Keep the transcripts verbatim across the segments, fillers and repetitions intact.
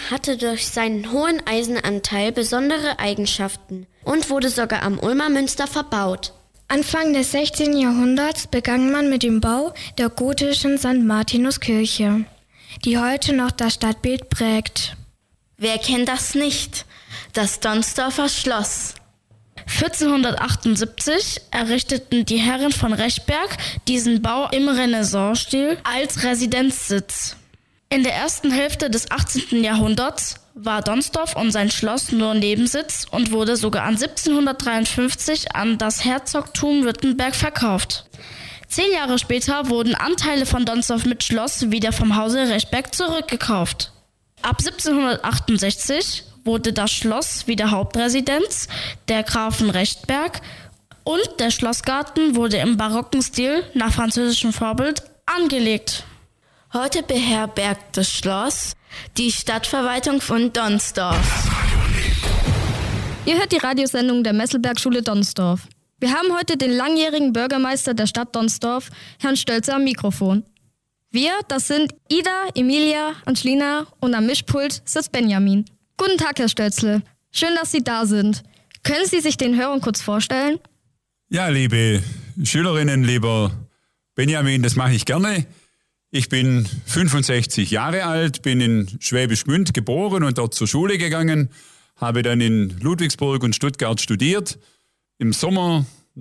hatte durch seinen hohen Eisenanteil besondere Eigenschaften und wurde sogar am Ulmer Münster verbaut. Anfang des sechzehnten Jahrhunderts begann man mit dem Bau der gotischen Sankt Martinus-Kirche, die heute noch das Stadtbild prägt. Wer kennt das nicht? Das Donsdorfer Schloss. vierzehnhundertachtundsiebzig errichteten die Herren von Rechberg diesen Bau im Renaissancestil als Residenzsitz. In der ersten Hälfte des achtzehnten Jahrhunderts war Donsdorf und sein Schloss nur Nebensitz und wurde sogar an siebzehnhundertdreiundfünfzig an das Herzogtum Württemberg verkauft. Zehn Jahre später wurden Anteile von Donsdorf mit Schloss wieder vom Hause Rechberg zurückgekauft. Ab siebzehnhundertachtundsechzig wurde das Schloss wieder Hauptresidenz der Grafen Rechberg und der Schlossgarten wurde im barocken Stil nach französischem Vorbild angelegt. Heute beherbergt das Schloss die Stadtverwaltung von Donsdorf. Ihr hört die Radiosendung der Messelberg-Schule Donsdorf. Wir haben heute den langjährigen Bürgermeister der Stadt Donsdorf, Herrn Stölzle, am Mikrofon. Wir, das sind Ida, Emilia, Angelina und am Mischpult sitzt Benjamin. Guten Tag, Herr Stölzle. Schön, dass Sie da sind. Können Sie sich den Hörern kurz vorstellen? Ja, liebe Schülerinnen, lieber Benjamin, das mache ich gerne. Ich bin fünfundsechzig Jahre alt, bin in Schwäbisch Gmünd geboren und dort zur Schule gegangen, habe dann in Ludwigsburg und Stuttgart studiert. Im Sommer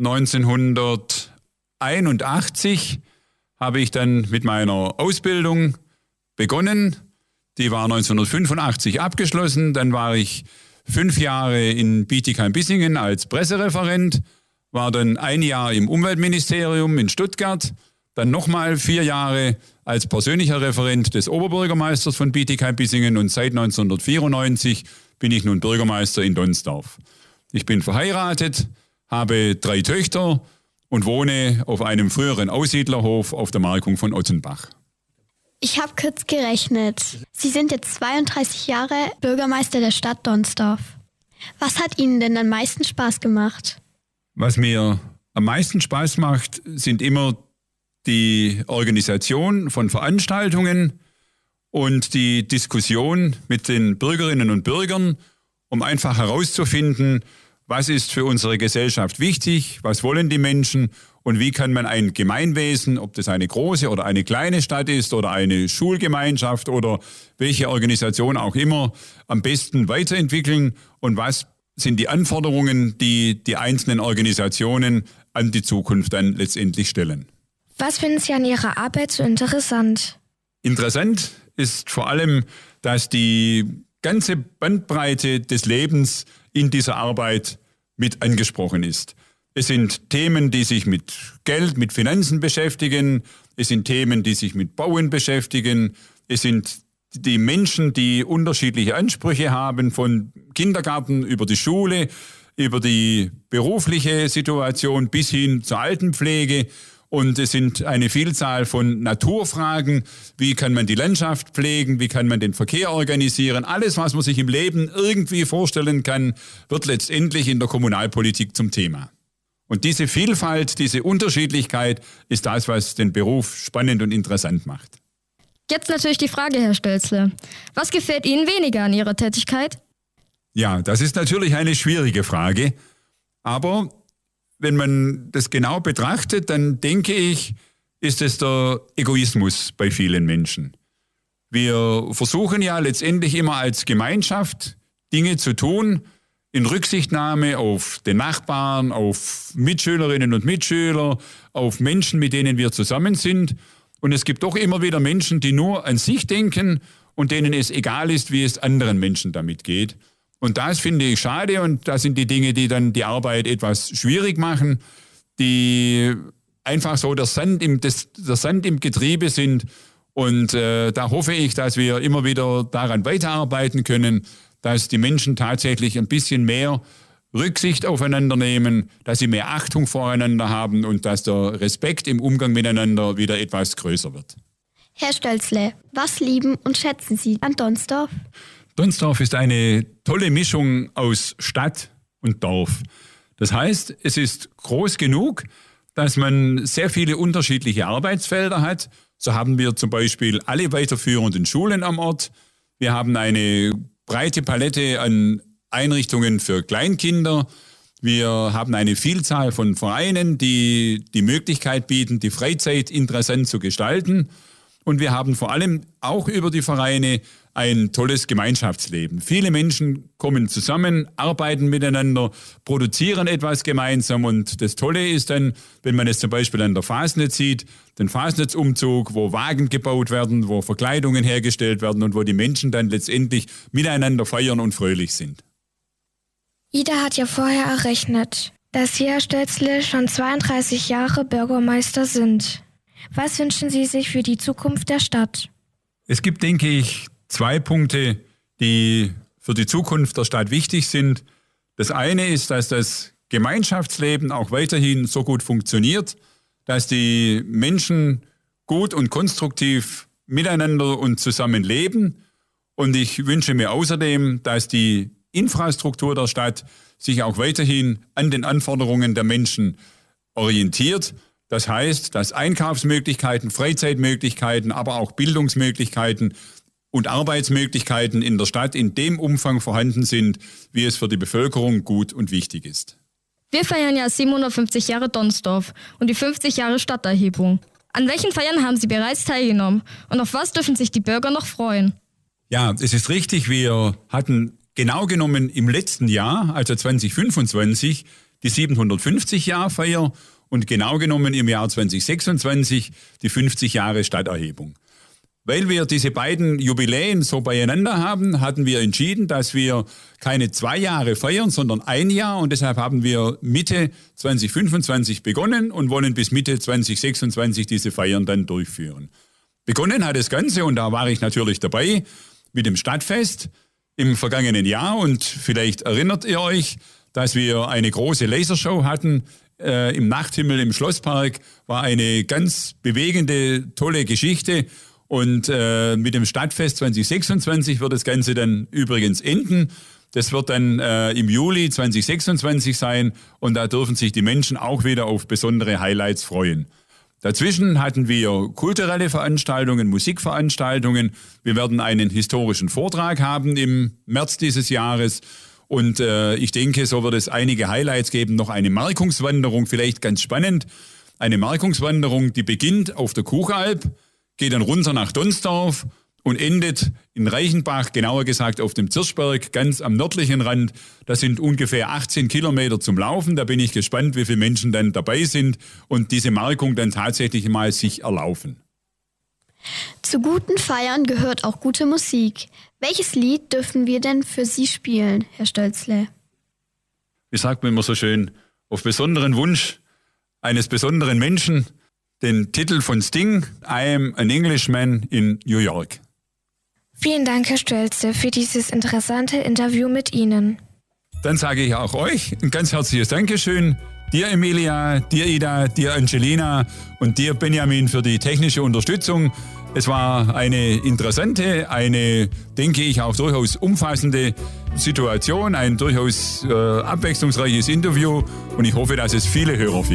neunzehnhunderteinundachtzig habe ich dann mit meiner Ausbildung begonnen. Die war neunzehnhundertfünfundachtzig abgeschlossen. Dann war ich fünf Jahre in Bietigheim-Bissingen als Pressereferent, war dann ein Jahr im Umweltministerium in Stuttgart, dann nochmal vier Jahre als persönlicher Referent des Oberbürgermeisters von Bietigheim-Bissingen und seit neunzehnhundertvierundneunzig bin ich nun Bürgermeister in Donsdorf. Ich bin verheiratet, habe drei Töchter und wohne auf einem früheren Aussiedlerhof auf der Markung von Ottenbach. Ich habe kurz gerechnet. Sie sind jetzt zweiunddreißig Jahre Bürgermeister der Stadt Donsdorf. Was hat Ihnen denn am meisten Spaß gemacht? Was mir am meisten Spaß macht, sind immer die Organisation von Veranstaltungen und die Diskussion mit den Bürgerinnen und Bürgern, um einfach herauszufinden, was ist für unsere Gesellschaft wichtig, was wollen die Menschen und wie kann man ein Gemeinwesen, ob das eine große oder eine kleine Stadt ist oder eine Schulgemeinschaft oder welche Organisation auch immer, am besten weiterentwickeln und was sind die Anforderungen, die die einzelnen Organisationen an die Zukunft dann letztendlich stellen. Was finden Sie an Ihrer Arbeit so interessant? Interessant ist vor allem, dass die ganze Bandbreite des Lebens in dieser Arbeit mit angesprochen ist. Es sind Themen, die sich mit Geld, mit Finanzen beschäftigen. Es sind Themen, die sich mit Bauen beschäftigen. Es sind die Menschen, die unterschiedliche Ansprüche haben, von Kindergarten über die Schule, über die berufliche Situation bis hin zur Altenpflege. Und es sind eine Vielzahl von Naturfragen. Wie kann man die Landschaft pflegen? Wie kann man den Verkehr organisieren? Alles, was man sich im Leben irgendwie vorstellen kann, wird letztendlich in der Kommunalpolitik zum Thema. Und diese Vielfalt, diese Unterschiedlichkeit ist das, was den Beruf spannend und interessant macht. Jetzt natürlich die Frage, Herr Stölzle. Was gefällt Ihnen weniger an Ihrer Tätigkeit? Ja, das ist natürlich eine schwierige Frage. Aber wenn man das genau betrachtet, dann denke ich, ist es der Egoismus bei vielen Menschen. Wir versuchen ja letztendlich immer als Gemeinschaft Dinge zu tun, in Rücksichtnahme auf den Nachbarn, auf Mitschülerinnen und Mitschüler, auf Menschen, mit denen wir zusammen sind. Und es gibt doch immer wieder Menschen, die nur an sich denken und denen es egal ist, wie es anderen Menschen damit geht. Und das finde ich schade und das sind die Dinge, die dann die Arbeit etwas schwierig machen, die einfach so der Sand im, des, der Sand im Getriebe sind. Und äh, da hoffe ich, dass wir immer wieder daran weiterarbeiten können, dass die Menschen tatsächlich ein bisschen mehr Rücksicht aufeinander nehmen, dass sie mehr Achtung voreinander haben und dass der Respekt im Umgang miteinander wieder etwas größer wird. Herr Stölzle, was lieben und schätzen Sie an Donsdorf? Donsdorf ist eine tolle Mischung aus Stadt und Dorf. Das heißt, es ist groß genug, dass man sehr viele unterschiedliche Arbeitsfelder hat. So haben wir zum Beispiel alle weiterführenden Schulen am Ort. Wir haben eine breite Palette an Einrichtungen für Kleinkinder. Wir haben eine Vielzahl von Vereinen, die die Möglichkeit bieten, die Freizeit interessant zu gestalten. Und wir haben vor allem auch über die Vereine ein tolles Gemeinschaftsleben. Viele Menschen kommen zusammen, arbeiten miteinander, produzieren etwas gemeinsam. Und das Tolle ist dann, wenn man es zum Beispiel an der Fasnet sieht, den Fasnetzumzug, wo Wagen gebaut werden, wo Verkleidungen hergestellt werden und wo die Menschen dann letztendlich miteinander feiern und fröhlich sind. Ida hat ja vorher errechnet, dass Sie, Herr Stölzle, schon zweiunddreißig Jahre Bürgermeister sind. Was wünschen Sie sich für die Zukunft der Stadt? Es gibt, denke ich, zwei Punkte, die für die Zukunft der Stadt wichtig sind. Das eine ist, dass das Gemeinschaftsleben auch weiterhin so gut funktioniert, dass die Menschen gut und konstruktiv miteinander und zusammen leben. Und ich wünsche mir außerdem, dass die Infrastruktur der Stadt sich auch weiterhin an den Anforderungen der Menschen orientiert. Das heißt, dass Einkaufsmöglichkeiten, Freizeitmöglichkeiten, aber auch Bildungsmöglichkeiten und Arbeitsmöglichkeiten in der Stadt in dem Umfang vorhanden sind, wie es für die Bevölkerung gut und wichtig ist. Wir feiern ja siebenhundertfünfzig Jahre Donsdorf und die fünfzig Jahre Stadterhebung. An welchen Feiern haben Sie bereits teilgenommen und auf was dürfen sich die Bürger noch freuen? Ja, es ist richtig, wir hatten genau genommen im letzten Jahr, also zwanzig fünfundzwanzig, die siebenhundertfünfzig-Jahr-Feier und genau genommen im Jahr zwanzig sechsundzwanzig die fünfzig Jahre Stadterhebung. Weil wir diese beiden Jubiläen so beieinander haben, hatten wir entschieden, dass wir keine zwei Jahre feiern, sondern ein Jahr. Und deshalb haben wir Mitte zwanzig fünfundzwanzig begonnen und wollen bis Mitte zwanzig sechsundzwanzig diese Feiern dann durchführen. Begonnen hat das Ganze, und da war ich natürlich dabei, mit dem Stadtfest im vergangenen Jahr. Und vielleicht erinnert ihr euch, dass wir eine große Lasershow hatten. Äh, im Nachthimmel im Schlosspark war eine ganz bewegende, tolle Geschichte. Und äh, mit dem Stadtfest zwanzig sechsundzwanzig wird das Ganze dann übrigens enden. Das wird dann äh, im Juli zwanzig sechsundzwanzig sein und da dürfen sich die Menschen auch wieder auf besondere Highlights freuen. Dazwischen hatten wir kulturelle Veranstaltungen, Musikveranstaltungen. Wir werden einen historischen Vortrag haben im März dieses Jahres. Und äh, ich denke, so wird es einige Highlights geben. Noch eine Markungswanderung, vielleicht ganz spannend. Eine Markungswanderung, die beginnt auf der Kuchalp, geht dann runter nach Donsdorf und endet in Reichenbach, genauer gesagt auf dem Zirschberg, ganz am nördlichen Rand. Das sind ungefähr achtzehn Kilometer zum Laufen. Da bin ich gespannt, wie viele Menschen dann dabei sind und diese Markung dann tatsächlich mal sich erlaufen. Zu guten Feiern gehört auch gute Musik. Welches Lied dürfen wir denn für Sie spielen, Herr Stölzle? Wie sagt man immer so schön, auf besonderen Wunsch eines besonderen Menschen, den Titel von Sting, I am an Englishman in New York. Vielen Dank, Herr Stölzle, für dieses interessante Interview mit Ihnen. Dann sage ich auch euch ein ganz herzliches Dankeschön. Dir Emilia, dir Ida, dir Angelina und dir Benjamin für die technische Unterstützung. Es war eine interessante, eine, denke ich, auch durchaus umfassende Situation, ein durchaus äh, abwechslungsreiches Interview und ich hoffe, dass es viele Hörer finden.